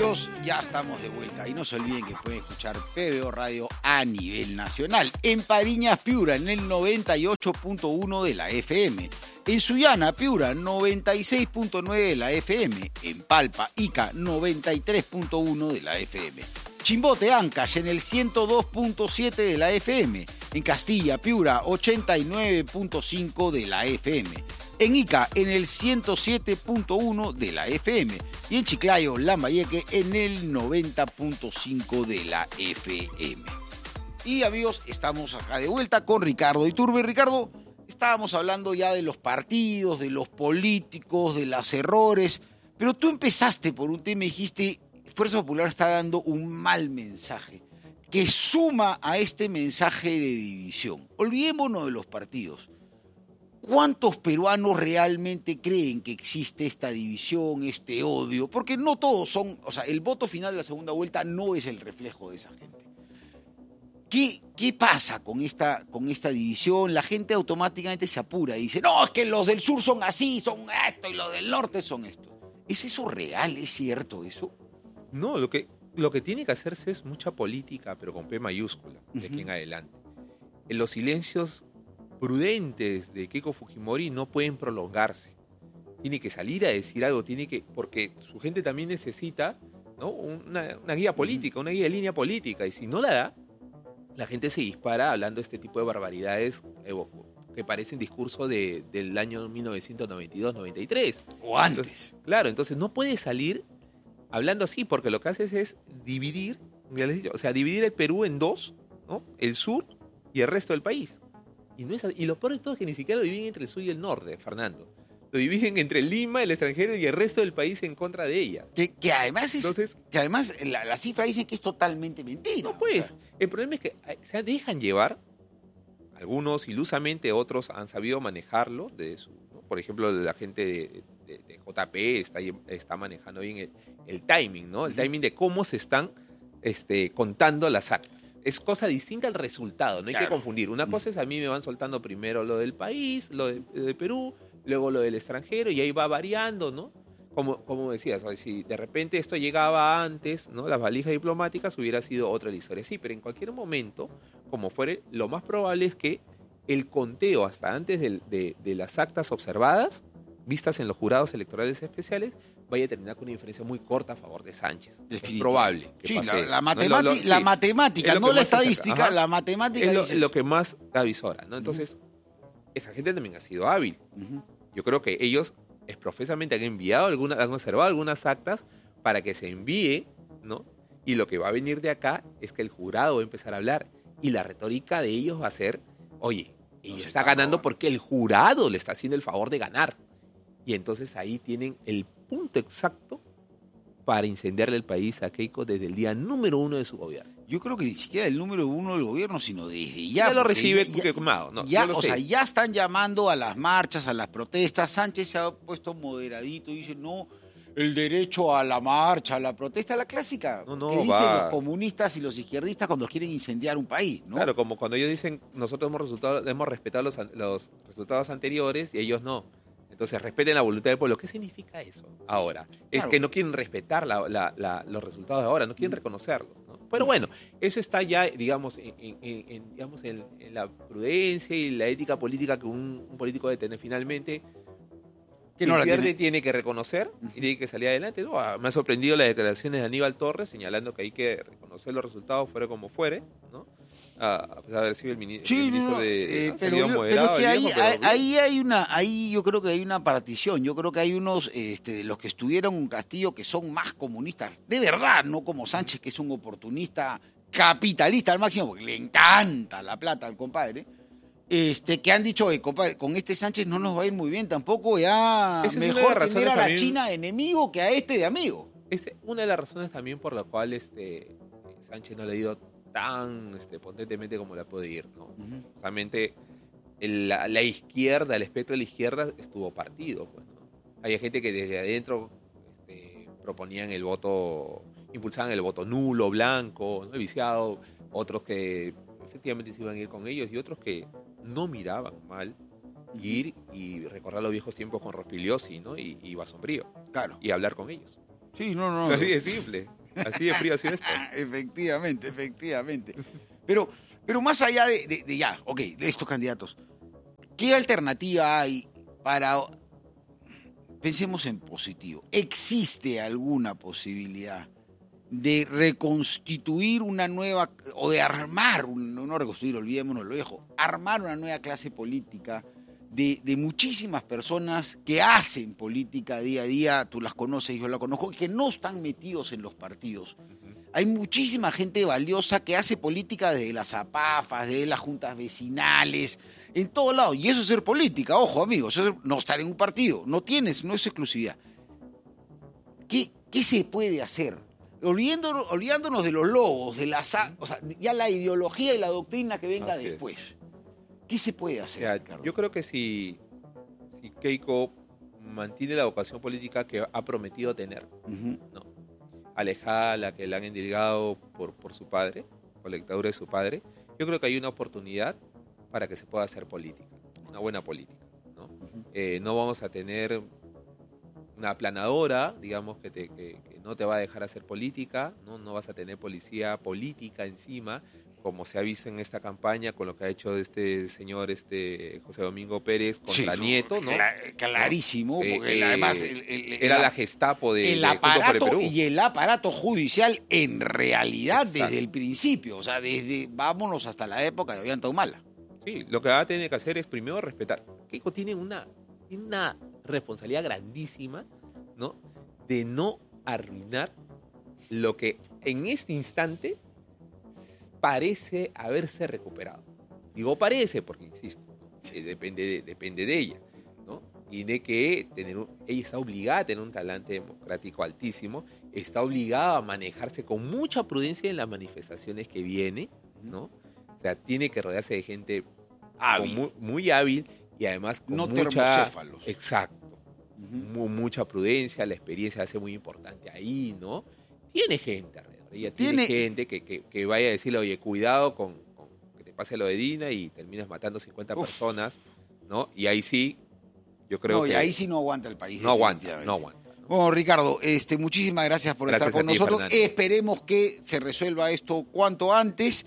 amigos, ya estamos de vuelta y no se olviden que pueden escuchar PBO Radio a nivel nacional. En Pariñas, Piura, en el 98.1 de la FM. En Sullana, Piura, 96.9 de la FM. En Palpa, Ica, 93.1 de la FM. Chimbote, Ancash, en el 102.7 de la FM. En Castilla, Piura, 89.5 de la FM. En Ica, en el 107.1 de la FM. Y en Chiclayo, Lambayeque, en el 90.5 de la FM. Y amigos, estamos acá de vuelta con Ricardo Iturbe. Ricardo, estábamos hablando ya de los partidos, de los políticos, de los errores, pero tú empezaste por un tema y dijiste, Fuerza Popular está dando un mal mensaje, que suma a este mensaje de división. Olvidémonos de los partidos. ¿Cuántos peruanos realmente creen que existe esta división, este odio? Porque no todos son, o sea, el voto final de la segunda vuelta no es el reflejo de esa gente. ¿Qué pasa con esta división? La gente automáticamente se apura y dice, no, es que los del sur son así, son esto, y los del norte son esto. ¿Es eso real? ¿Es cierto eso? No, lo que tiene que hacerse es mucha política, pero con P mayúscula, de aquí en adelante. En los silencios prudentes de Keiko Fujimori no pueden prolongarse. Tiene que salir a decir algo, porque su gente también necesita, ¿no?, una guía política, una guía de línea política, y si no la da, la gente se dispara hablando este tipo de barbaridades que parecen discurso del año 1992-93. O antes. Entonces no puede salir hablando así, porque lo que haces es dividir, ya les he dicho, o sea, dividir el Perú en dos, ¿no?, el sur y el resto del país. Y lo peor de todo es que ni siquiera lo dividen entre el sur y el norte, Fernando. Lo dividen entre Lima, el extranjero y el resto del país en contra de ella. Que además Entonces, la cifra dice que es totalmente mentira. No, pues, o sea, el problema es que se dejan llevar, algunos ilusamente, otros han sabido manejarlo, ¿no? Por ejemplo, la gente de JP está manejando bien el timing, ¿no? El timing de cómo se están contando las actas. Es cosa distinta al resultado, no hay que confundir. Una cosa es, a mí me van soltando primero lo del país, lo de Perú, luego lo del extranjero, y ahí va variando, ¿no? Como decías, o sea, si de repente esto llegaba antes, ¿no?, las valijas diplomáticas, hubiera sido otra la historia. Sí, pero en cualquier momento, como fuere, lo más probable es que el conteo hasta antes de las actas observadas, vistas en los jurados electorales especiales, vaya a terminar con una diferencia muy corta a favor de Sánchez. Es probable que pase eso, la ¿no? matemática, no la estadística, la matemática es lo que más avisora, ¿no? Entonces, esa gente también ha sido hábil. Yo creo que ellos profesamente han observado algunas actas para que se envíe, ¿no? Y lo que va a venir de acá es que el jurado va a empezar a hablar, y la retórica de ellos va a ser, oye, ella está ganando porque el jurado le está haciendo el favor de ganar. Y entonces ahí tienen el punto exacto para incendiarle el país a Keiko desde el día número 1 de su gobierno. Yo creo que ni siquiera el número 1 del gobierno, sino desde ya. Ya lo recibe quemado, ¿no? O sea, ya están llamando a las marchas, a las protestas. Sánchez se ha puesto moderadito y dice, no, el derecho a la marcha, a la protesta, la clásica. No, que dicen los comunistas y los izquierdistas cuando quieren incendiar un país, ¿no? Claro, como cuando ellos dicen, nosotros hemos respetado los resultados anteriores y ellos no. Entonces, respeten la voluntad del pueblo. ¿Qué significa eso ahora? Es que no quieren respetar los resultados de ahora, no quieren reconocerlos, ¿no? Pero bueno, eso está ya, digamos, en la prudencia y la ética política que un político debe tener finalmente. Que no pierde, tiene que reconocer y tiene que salir adelante. No, me ha sorprendido las declaraciones de Aníbal Torres señalando que hay que reconocer los resultados fuera como fuere, ¿no? A pesar de haber sido el ministro de pero que ahí yo creo que hay una partición. Yo creo que hay unos de los que estuvieron en Castillo que son más comunistas, de verdad, no como Sánchez, que es un oportunista capitalista al máximo, porque le encanta la plata al compadre. Que han dicho, compadre, con este Sánchez no nos va a ir muy bien tampoco, ya mejor tener a la China de enemigo que a de amigo. Una de las razones también por la cual Sánchez no le ha ido tan potentemente como la puede ir, ¿no? Justamente la izquierda, el espectro de la izquierda estuvo partido, pues, ¿no? Hay gente que desde adentro proponían impulsaban el voto nulo, blanco, ¿no?, viciado, otros que efectivamente se iban a ir con ellos y otros que no miraban mal ir y recordar los viejos tiempos con Rospigliosi, ¿no? Y Basombrío. Claro. Y hablar con ellos. Sí, no. Así de simple. Así de frío ha sido esto. Efectivamente. Pero más allá de estos candidatos, ¿qué alternativa hay para... Pensemos en positivo. ¿Existe alguna posibilidad de reconstituir una nueva, o de armar, no reconstruir, olvidémonos lo viejo, armar una nueva clase política de muchísimas personas que hacen política día a día, tú las conoces, yo la conozco, que no están metidos en los partidos? Hay muchísima gente valiosa que hace política desde las APAFAS, desde las juntas vecinales, en todo lado. Y eso es ser política, ojo amigos, eso es no estar en un partido, no es exclusividad. ¿Qué se puede hacer? Olvidándonos de los logos, ya la ideología y la doctrina que venga después. ¿Qué se puede hacer, Ricardo? Yo creo que si Keiko mantiene la vocación política que ha prometido tener, ¿no? Alejada a la que le han endilgado por su padre, por la dictadura de su padre, yo creo que hay una oportunidad para que se pueda hacer política, una buena política, ¿no? No vamos a tener una aplanadora, digamos, que no te va a dejar hacer política, no vas a tener policía política encima, como se ha visto en esta campaña con lo que ha hecho este señor José Domingo Pérez contra Nieto, ¿no? Clarísimo, porque además era la Gestapo el aparato y el aparato judicial en realidad desde el principio, o sea, vámonos hasta la época de Ollanta Humala. Sí, lo que va a tener que hacer es primero respetar. Keiko tiene una responsabilidad grandísima, ¿no? De no arruinar lo que en este instante parece haberse recuperado. Digo parece porque, insisto, depende de ella, ¿no? Tiene que ella está obligada a tener un talante democrático altísimo, está obligada a manejarse con mucha prudencia en las manifestaciones que viene, ¿no? O sea, tiene que rodearse de gente hábil, muy hábil y además con termocéfalos. Exacto. Mucha prudencia, la experiencia hace muy importante ahí, ¿no? Tiene gente alrededor. Ella tiene gente que vaya a decirle, oye, cuidado con que te pase lo de Dina y terminas matando 50 personas, ¿no? Y ahí sí, yo creo que... y ahí sí no aguanta el país. No aguanta. Bueno, Ricardo, muchísimas gracias por estar con nosotros. Fernando. Esperemos que se resuelva esto cuanto antes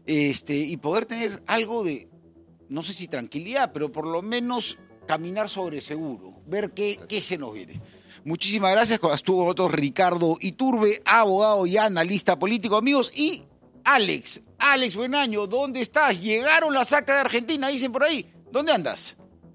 y poder tener algo de, no sé si tranquilidad, pero por lo menos caminar sobre seguro, ver qué se nos viene. Muchísimas gracias. Estuvo con nosotros Ricardo Iturbe, abogado y analista político, amigos. Y Alex Buenaño, ¿dónde estás? Llegaron las actas de Argentina, dicen por ahí. ¿Dónde andas?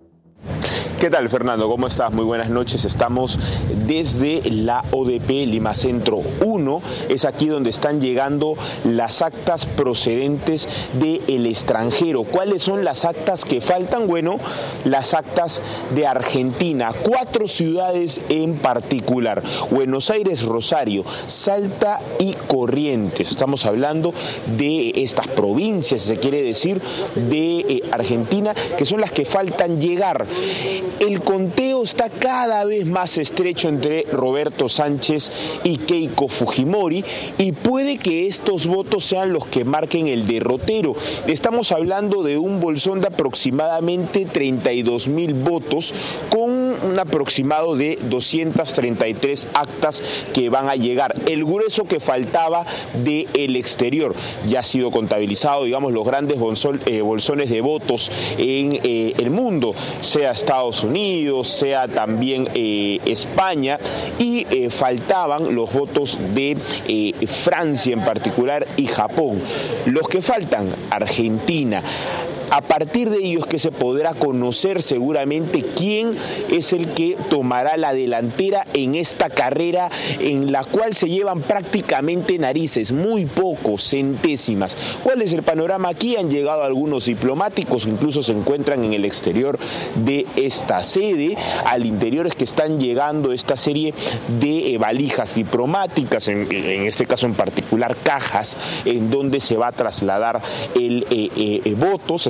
¿Qué tal, Fernando? ¿Cómo estás? Muy buenas noches. Estamos desde la ODP Lima Centro 1. Es aquí donde están llegando las actas procedentes del extranjero. ¿Cuáles son las actas que faltan? Bueno, las actas de Argentina. 4 ciudades en particular: Buenos Aires, Rosario, Salta y Corrientes. Estamos hablando de estas provincias, si se quiere decir, de Argentina, que son las que faltan llegar. El conteo está cada vez más estrecho entre Roberto Sánchez y Keiko Fujimori y puede que estos votos sean los que marquen el derrotero. Estamos hablando de un bolsón de aproximadamente 32.000 votos con un aproximado de 233 actas que van a llegar. El grueso que faltaba del exterior ya ha sido contabilizado, digamos, los grandes bolsones de votos en el mundo, sea Estados Unidos, sea también España, y faltaban los votos de Francia en particular y Japón. Los que faltan, Argentina. A partir de ellos que se podrá conocer seguramente quién es el que tomará la delantera en esta carrera en la cual se llevan prácticamente narices, muy pocos, centésimas. ¿Cuál es el panorama aquí? Han llegado algunos diplomáticos, incluso se encuentran en el exterior de esta sede. Al interior es que están llegando esta serie de valijas diplomáticas, en este caso en particular cajas, en donde se va a trasladar el voto. Se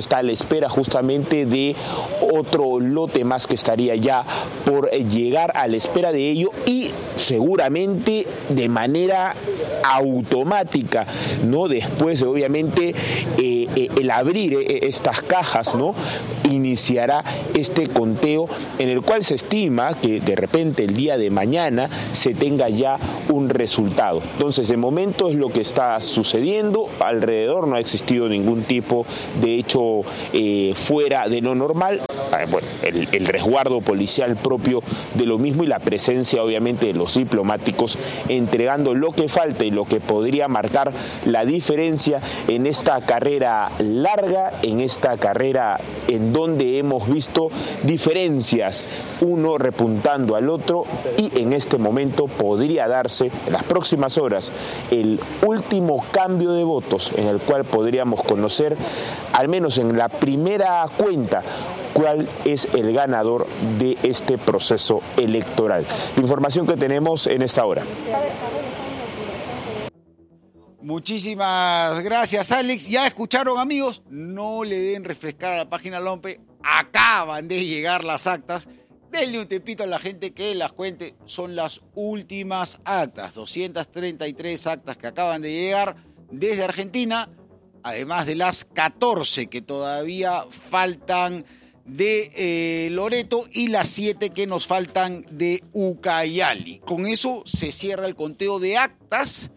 está a la espera justamente de otro lote más que estaría ya por llegar, a la espera de ello, y seguramente de manera automática, ¿no? Después, obviamente, el abrir estas cajas, ¿no? Iniciará este conteo en el cual se estima que de repente el día de mañana se tenga ya un resultado. Entonces, de momento es lo que está sucediendo. Alrededor no ha existido ningún tipo de hecho fuera de lo normal. Bueno, el resguardo policial propio de lo mismo y la presencia obviamente de los diplomáticos entregando lo que falta y lo que podría marcar la diferencia en esta carrera larga, en esta carrera en donde hemos visto diferencias, uno repuntando al otro, y en este momento podría darse en las próximas horas el último cambio de votos en el cual podríamos conocer, al menos en la primera cuenta, cuál es el ganador de este proceso electoral. La información que tenemos en esta hora. Muchísimas gracias, Alex. Ya escucharon, amigos, no le den refrescar a la página Lompe. Acaban de llegar las actas. Denle un tempito a la gente que las cuente. Son las últimas actas, 233 actas que acaban de llegar desde Argentina, además de las 14 que todavía faltan de Loreto y las 7 que nos faltan de Ucayali. Con eso se cierra el conteo de actas.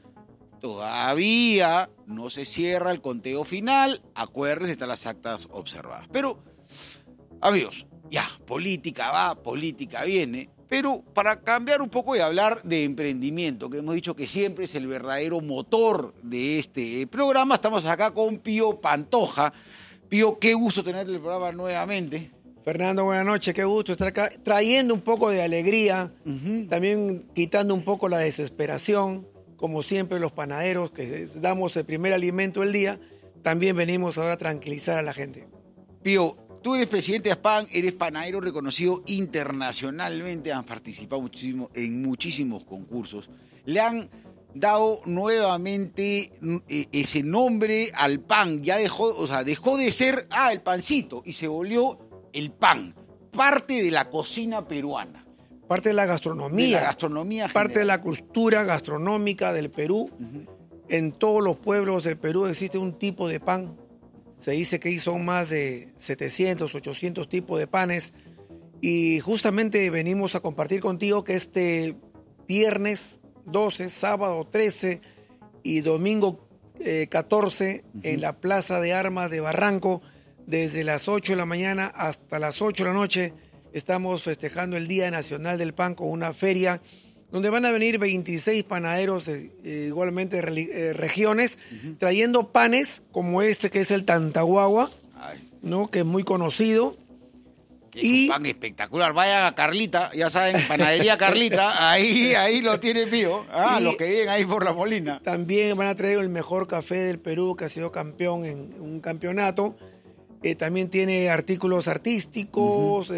Todavía no se cierra el conteo final. Acuérdense, están las actas observadas. Pero, amigos, ya, política va, política viene. Pero para cambiar un poco y hablar de emprendimiento, que hemos dicho que siempre es el verdadero motor de este programa, estamos acá con Pío Pantoja. Pío, qué gusto tenerte en el programa nuevamente. Fernando, buenas noches, qué gusto estar acá, trayendo un poco de alegría, también quitando un poco la desesperación, como siempre los panaderos que damos el primer alimento del día, también venimos ahora a tranquilizar a la gente. Pío, tú eres presidente de ASPAN, eres panadero reconocido internacionalmente, has participado muchísimo en muchísimos concursos, le han dado nuevamente ese nombre al pan, ya dejó de ser el pancito y se volvió el pan, parte de la cocina peruana. Parte de la gastronomía. De la gastronomía general. Parte de la cultura gastronómica del Perú. En todos los pueblos del Perú existe un tipo de pan. Se dice que son más de 700, 800 tipos de panes. Y justamente venimos a compartir contigo que este viernes 12, sábado 13 y domingo 14 en la Plaza de Armas de Barranco, desde las 8 de la mañana hasta las 8 de la noche, estamos festejando el Día Nacional del Pan con una feria donde van a venir 26 panaderos igualmente de regiones, trayendo panes como este que es el Tantahuagua, ¿no? Que es muy conocido. Y un pan espectacular. Vayan a Carlita, ya saben, Panadería Carlita, ahí lo tiene Pío, los que viven ahí por La Molina. También van a traer el mejor café del Perú, que ha sido campeón en un campeonato. También tiene artículos artísticos,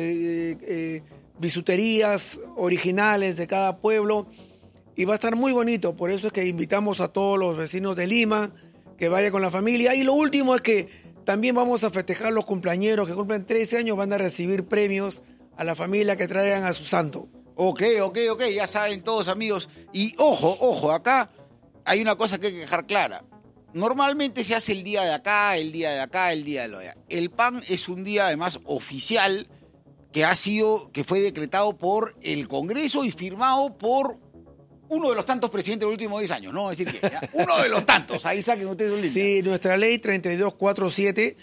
bisuterías originales de cada pueblo, y va a estar muy bonito. Por eso es que invitamos a todos los vecinos de Lima que vayan con la familia. Y lo último es que también vamos a festejar los cumpleañeros que cumplen 13 años, van a recibir premios a la familia que traigan a su santo. Ok, ya saben todos, amigos. Y ojo, acá hay una cosa que hay que dejar clara. Normalmente se hace el día de acá, el día de acá, el día de allá. El pan es un día además oficial que fue decretado por el Congreso y firmado por uno de los tantos presidentes de los últimos 10 años, ¿no? Es decir, que uno de los tantos, ahí saquen ustedes un link. Sí, nuestra ley 3247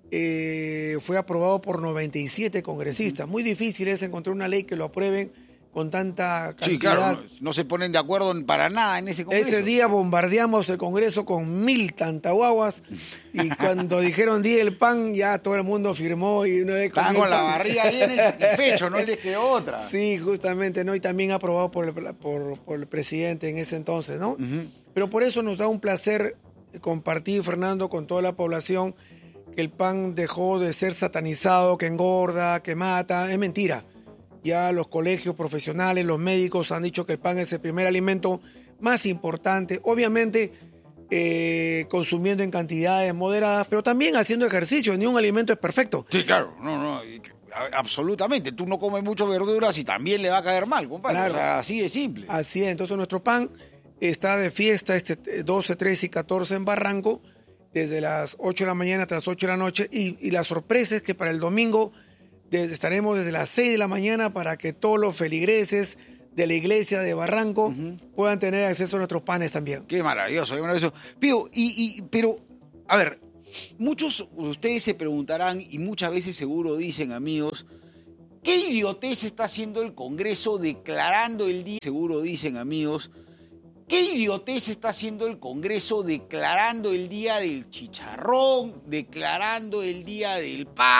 fue aprobado por 97 congresistas. Muy difícil es encontrar una ley que lo aprueben con tanta cantidad. Sí, claro, no se ponen de acuerdo para nada en ese Congreso. Ese día bombardeamos el Congreso con 1000 tantahuaguas y cuando dijeron día el pan, ya todo el mundo firmó y una vez estaban con la barriga bien satisfecho, no les quedó otra. Sí, justamente, ¿no? Y también aprobado por el presidente en ese entonces, ¿no? Pero por eso nos da un placer compartir, Fernando, con toda la población que el pan dejó de ser satanizado, que engorda, que mata. Es mentira. Ya los colegios profesionales, los médicos han dicho que el pan es el primer alimento más importante. Obviamente consumiendo en cantidades moderadas, pero también haciendo ejercicio. Ni un alimento es perfecto. Sí, claro, absolutamente. Tú no comes mucho verduras y también le va a caer mal, compadre. Claro. O sea, así de simple. Así es. Entonces nuestro pan está de fiesta 12, 13 y 14 en Barranco, desde las 8 de la mañana hasta las 8 de la noche. Y la sorpresa es que para el domingo estaremos desde las 6 de la mañana para que todos los feligreses de la iglesia de Barranco puedan tener acceso a nuestros panes también. Qué maravilloso, qué maravilloso. Pío, pero, a ver, muchos de ustedes se preguntarán y muchas veces seguro dicen, amigos, ¿qué idiotez está haciendo el Congreso declarando el día? Seguro dicen, amigos, ¿qué idiotez está haciendo el Congreso declarando el día del chicharrón, declarando el día del pan?